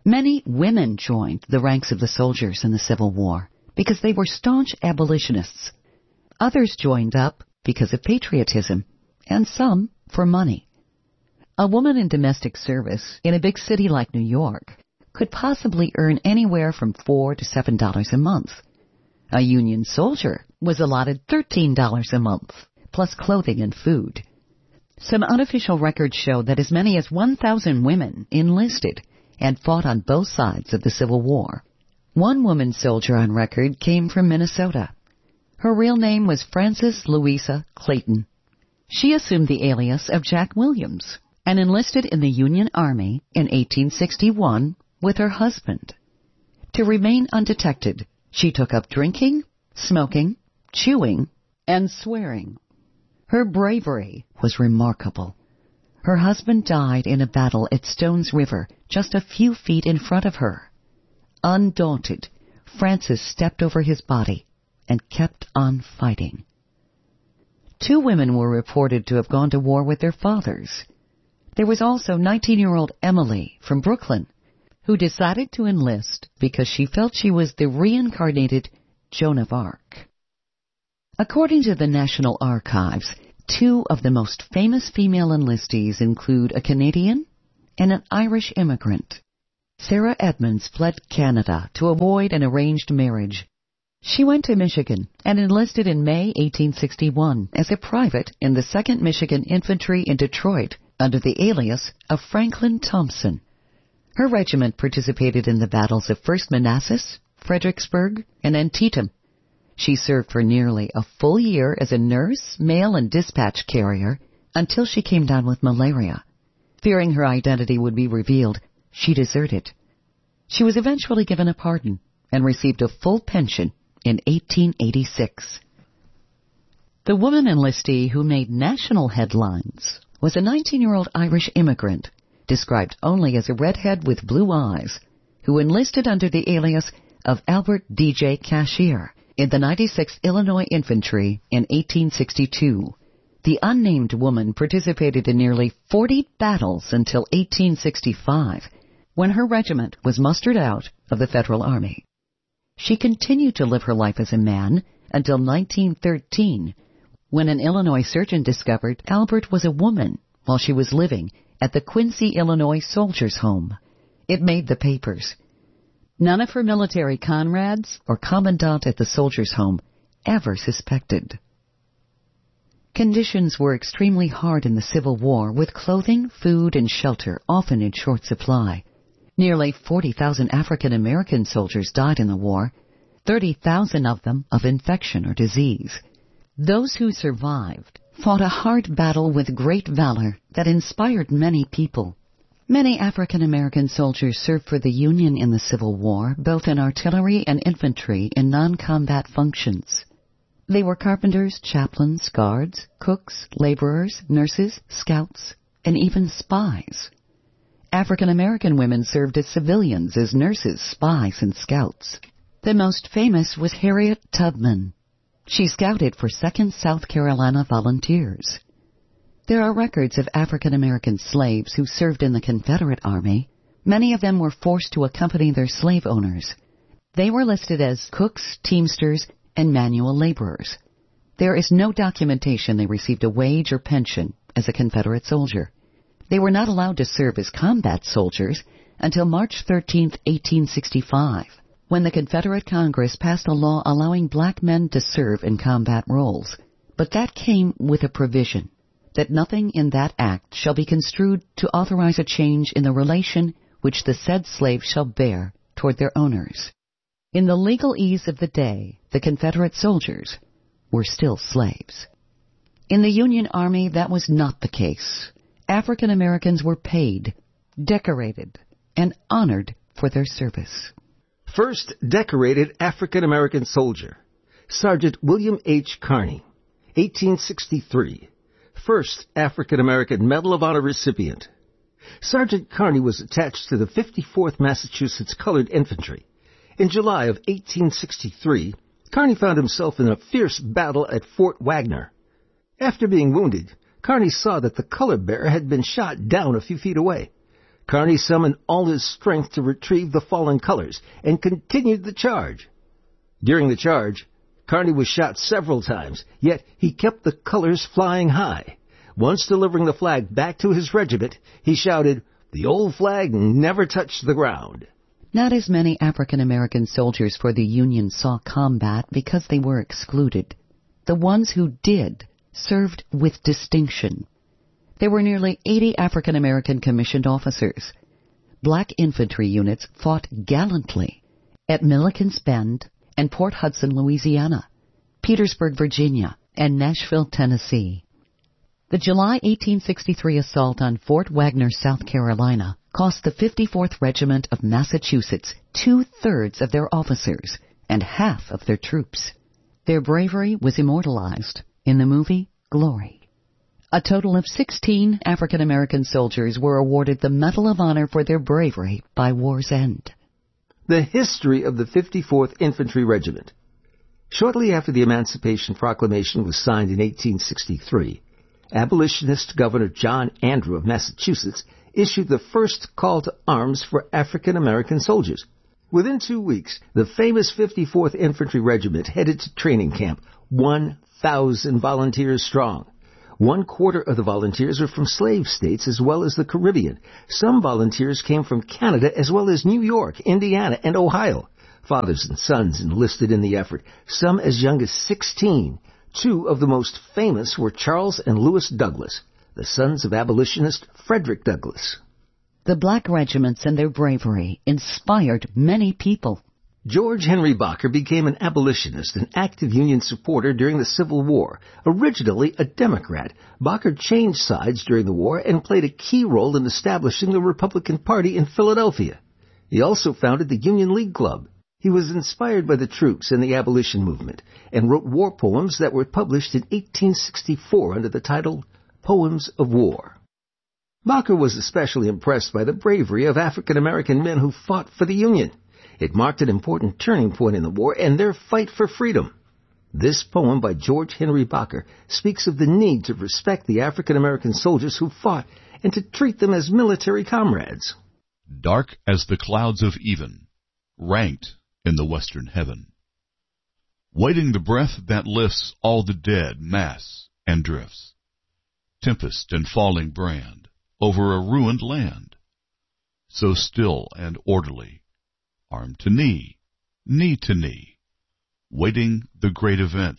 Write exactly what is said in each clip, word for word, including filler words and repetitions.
Many women joined the ranks of the soldiers in the Civil War because they were staunch abolitionists. Others joined up because of patriotism, and some for money. A woman in domestic service in a big city like New York could possibly earn anywhere from four to seven dollars a month. A Union soldier was allotted thirteen dollars a month, plus clothing and food. Some unofficial records show that as many as one thousand women enlisted and fought on both sides of the Civil War. One woman soldier on record came from Minnesota. Her real name was Frances Louisa Clayton. She assumed the alias of Jack Williams and enlisted in the Union Army in eighteen sixty-one with her husband. To remain undetected, she took up drinking, smoking, chewing, and swearing. Her bravery was remarkable. Her husband died in a battle at Stones River, just a few feet in front of her. Undaunted, Frances stepped over his body and kept on fighting. Two women were reported to have gone to war with their fathers. There was also nineteen-year-old Emily from Brooklyn, who decided to enlist because she felt she was the reincarnated Joan of Arc. According to the National Archives, two of the most famous female enlistees include a Canadian and an Irish immigrant. Sarah Edmonds fled Canada to avoid an arranged marriage. She went to Michigan and enlisted in May eighteen sixty-one as a private in the second Michigan Infantry in Detroit under the alias of Franklin Thompson. Her regiment participated in the battles of First Manassas, Fredericksburg, and Antietam. She served for nearly a full year as a nurse, mail, and dispatch carrier until she came down with malaria. Fearing her identity would be revealed, she deserted. She was eventually given a pardon and received a full pension in eighteen eighty-six. The woman enlistee who made national headlines was a nineteen-year-old Irish immigrant, described only as a redhead with blue eyes, who enlisted under the alias of Albert D J Cashier in the ninety-sixth Illinois Infantry in eighteen sixty-two. The unnamed woman participated in nearly forty battles until eighteen sixty-five, when her regiment was mustered out of the Federal Army. She continued to live her life as a man until nineteen thirteen, when an Illinois surgeon discovered Albert was a woman while she was living at the Quincy, Illinois Soldiers' Home. It made the papers. None of her military comrades or commandant at the Soldiers' Home ever suspected. Conditions were extremely hard in the Civil War, with clothing, food, and shelter often in short supply. Nearly forty thousand African American soldiers died in the war, thirty thousand of them of infection or disease. Those who survived fought a hard battle with great valor that inspired many people. Many African American soldiers served for the Union in the Civil War, both in artillery and infantry in non-combat functions. They were carpenters, chaplains, guards, cooks, laborers, nurses, scouts, and even spies. African American women served as civilians, as nurses, spies, and scouts. The most famous was Harriet Tubman. She scouted for second South Carolina Volunteers. There are records of African American slaves who served in the Confederate Army. Many of them were forced to accompany their slave owners. They were listed as cooks, teamsters, and manual laborers. There is no documentation they received a wage or pension as a Confederate soldier. They were not allowed to serve as combat soldiers until March thirteenth, eighteen sixty-five, when the Confederate Congress passed a law allowing black men to serve in combat roles. But that came with a provision that nothing in that act shall be construed to authorize a change in the relation which the said slaves shall bear toward their owners. In the legalese of the day, the Confederate soldiers were still slaves. In the Union Army, that was not the case. African Americans were paid, decorated, and honored for their service. First decorated African American soldier, Sergeant William H. Kearney, eighteen sixty-three. First African American Medal of Honor recipient. Sergeant Kearney was attached to the fifty-fourth Massachusetts Colored Infantry. In July of eighteen sixty-three, Kearney found himself in a fierce battle at Fort Wagner. After being wounded, Kearney saw that the color bearer had been shot down a few feet away. Kearny summoned all his strength to retrieve the fallen colors and continued the charge. During the charge, Kearny was shot several times, yet he kept the colors flying high. Once delivering the flag back to his regiment, he shouted, "The old flag never touched the ground." Not as many African American soldiers for the Union saw combat because they were excluded. The ones who did served with distinction. There were nearly eighty African American commissioned officers. Black infantry units fought gallantly at Milliken's Bend and Port Hudson, Louisiana, Petersburg, Virginia, and Nashville, Tennessee. The July eighteen sixty-three assault on Fort Wagner, South Carolina, cost the fifty-fourth Regiment of Massachusetts two-thirds of their officers and half of their troops. Their bravery was immortalized in the movie Glory. A total of sixteen African American soldiers were awarded the Medal of Honor for their bravery by war's end. The history of the fifty-fourth Infantry Regiment. Shortly after the Emancipation Proclamation was signed in eighteen sixty-three, abolitionist Governor John Andrew of Massachusetts issued the first call to arms for African American soldiers. Within two weeks, the famous fifty-fourth Infantry Regiment headed to training camp, one thousand volunteers strong. One quarter of the volunteers were from slave states as well as the Caribbean. Some volunteers came from Canada as well as New York, Indiana, and Ohio. Fathers and sons enlisted in the effort, some as young as sixteen. Two of the most famous were Charles and Lewis Douglas, the sons of abolitionist Frederick Douglass. The black regiments and their bravery inspired many people. George Henry Barker became an abolitionist and active Union supporter during the Civil War. Originally a Democrat, Barker changed sides during the war and played a key role in establishing the Republican Party in Philadelphia. He also founded the Union League Club. He was inspired by the troops and the abolition movement and wrote war poems that were published in eighteen sixty-four under the title Poems of War. Barker was especially impressed by the bravery of African American men who fought for the Union. It marked an important turning point in the war and their fight for freedom. This poem by George Henry Barker speaks of the need to respect the African American soldiers who fought and to treat them as military comrades. Dark as the clouds of even, ranked in the western heaven, waiting the breath that lifts all the dead mass and drifts, tempest and falling brand over a ruined land, so still and orderly, arm to knee, knee to knee, waiting the great event,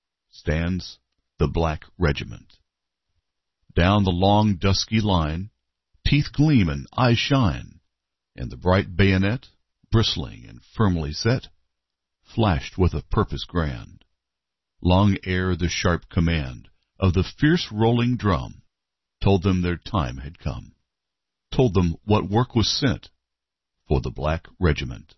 stands the black regiment. Down the long dusky line, teeth gleam and eyes shine, and the bright bayonet, bristling and firmly set, flashed with a purpose grand, long ere the sharp command of the fierce rolling drum told them their time had come, told them what work was sent for the black regiment.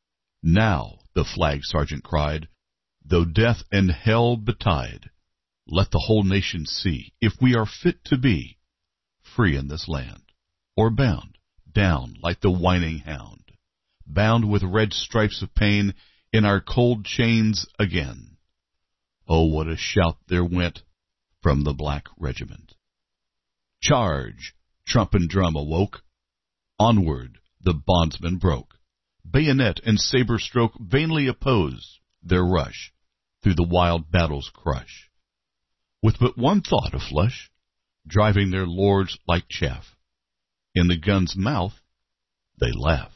Now, the flag sergeant cried, though death and hell betide, let the whole nation see if we are fit to be free in this land, or bound down like the whining hound, bound with red stripes of pain in our cold chains again. Oh, what a shout there went from the black regiment. Charge! Trump and drum awoke. Onward the bondsmen broke. Bayonet and saber stroke vainly oppose their rush through the wild battle's crush. With but one thought aflush, driving their lords like chaff, in the gun's mouth they laugh,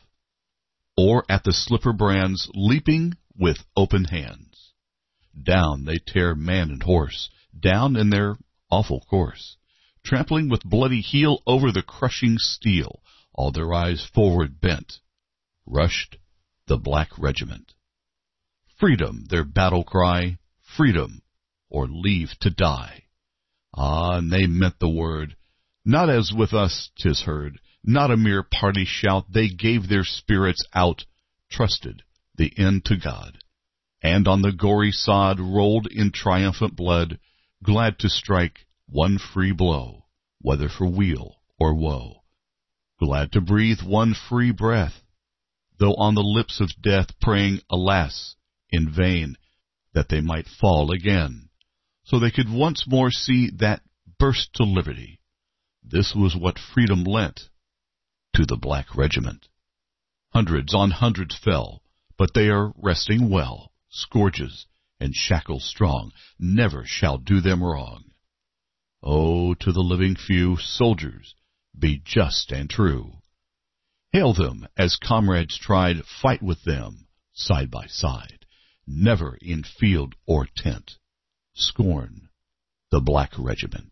or at the slipper brands leaping with open hands. Down they tear man and horse, down in their awful course, trampling with bloody heel over the crushing steel, all their eyes forward bent, rushed the black regiment. Freedom, their battle cry, freedom, or leave to die. Ah, and they meant the word, not as with us 'tis heard, not a mere party shout. They gave their spirits out, trusted the end to God, and on the gory sod rolled in triumphant blood, glad to strike one free blow, whether for weal or woe. Glad to breathe one free breath, though on the lips of death, praying, alas, in vain, that they might fall again, so they could once more see that burst to liberty. This was what freedom lent. to the black regiment. Hundreds on hundreds fell, but they are resting well. Scourges and shackles strong never shall do them wrong. Oh, to the living few, soldiers, be just and true. Hail them as comrades tried, fight with them side by side. Never in field or tent scorn the black regiment.